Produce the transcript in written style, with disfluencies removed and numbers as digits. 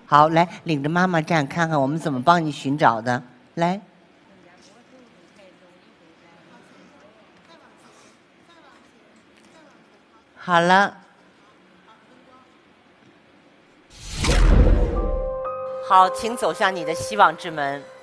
好，来领着妈妈站，看看我们怎么帮你寻找的。来，好了。好，请走向你的希望之门。